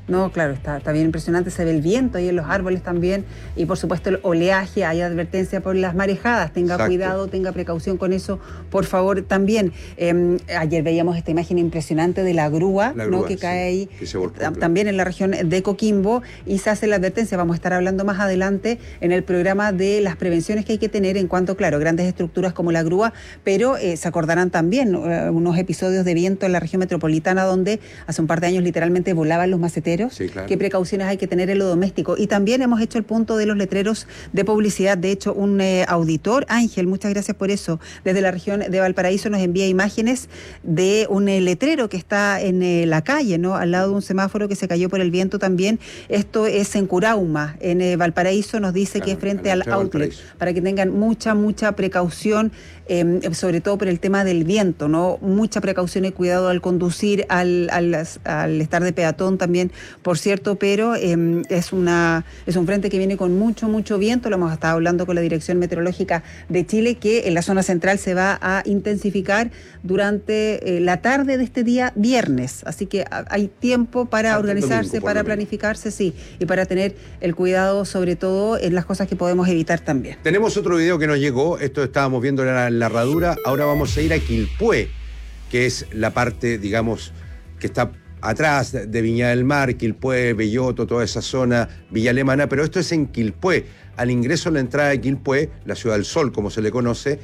No, claro, está bien impresionante, se ve el viento ahí en los árboles también y por supuesto el oleaje, hay advertencia por las marejadas, tenga Exacto. cuidado, tenga precaución con eso, por favor también. Ayer veíamos esta imagen impresionante de la grúa, ¿no? Que cae ahí que se volcó, también en la región de Coquimbo y se hace la advertencia, vamos a estar hablando más adelante en el programa de las prevenciones que hay que tener en cuanto, claro, grandes estructuras como la grúa, pero se acordarán también unos episodios de viento en la región metropolitana donde hace un par de años literalmente volaban los maceteros. Sí, claro. ¿Qué precauciones hay que tener en lo doméstico? Y también hemos hecho el punto de los letreros de publicidad. De hecho, un auditor, Ángel, muchas gracias por eso, desde la región de Valparaíso nos envía imágenes de un letrero que está en la calle, ¿no? Al lado de un semáforo que se cayó por el viento también. Esto es en Curauma, en Valparaíso, nos dice que es frente al outlet, para que tengan mucha precaución, sobre todo por el tema del viento, ¿no? Mucha precaución y cuidado al conducir, al estar de peatón también, por cierto, pero es un frente que viene con mucho viento. Lo hemos estado hablando con la Dirección Meteorológica de Chile, que en la zona central se va a intensificar durante la tarde de este día viernes, así que hay tiempo para organizarse, para planificarse, sí, y para tener el cuidado sobre todo en las cosas que podemos evitar también. Tenemos otro video que nos llegó, esto estábamos viendo en la herradura, ahora vamos a ir a Quilpué, que es la parte, digamos, que está atrás de Viña del Mar, Quilpué, Belloto, toda esa zona, Villa Alemana, pero esto es en Quilpué. Al ingreso a la entrada de Quilpué, la Ciudad del Sol, como se le conoce,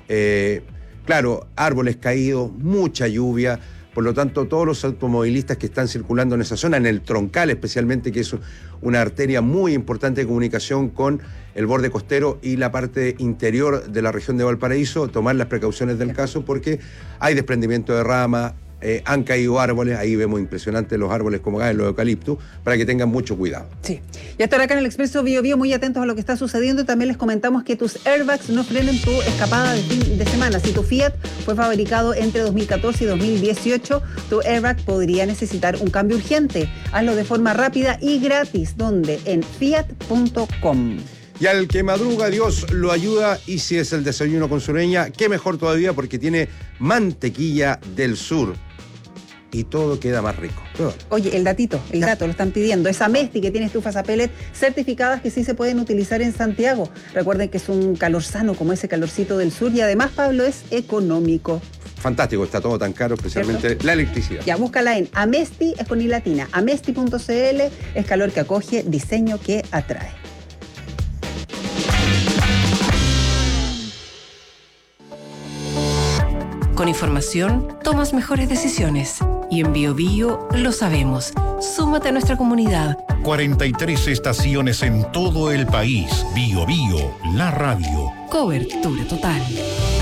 claro, árboles caídos, mucha lluvia, por lo tanto, todos los automovilistas que están circulando en esa zona, en el Troncal especialmente, que es una arteria muy importante de comunicación con el borde costero y la parte interior de la región de Valparaíso, tomar las precauciones del caso porque hay desprendimiento de ramas, han caído árboles, ahí vemos impresionantes los árboles como caen, los eucaliptus, para que tengan mucho cuidado. Sí, y hasta acá en el Expreso Bio Bio, muy atentos a lo que está sucediendo. También les comentamos que tus airbags no frenen tu escapada de fin de semana. Si tu Fiat fue fabricado entre 2014 y 2018, tu airbag podría necesitar un cambio urgente. Hazlo de forma rápida y gratis, donde en fiat.com. Y al que madruga, Dios lo ayuda, y si es el desayuno con Sureña, qué mejor todavía porque tiene mantequilla del sur. Y todo queda más rico. Oye, el dato lo están pidiendo. Es Amesti, que tiene estufas a pellet certificadas que sí se pueden utilizar en Santiago. Recuerden que es un calor sano, como ese calorcito del sur, y además, Pablo, es económico. Fantástico, está todo tan caro, especialmente ¿cierto? La electricidad. Ya, búscala en Amesti, es con I latina, amesti.cl, es calor que acoge, diseño que atrae. Con información, tomas mejores decisiones. Y en Bio Bio lo sabemos. Súmate a nuestra comunidad. 43 estaciones en todo el país. Bio Bio, la radio. Cobertura total.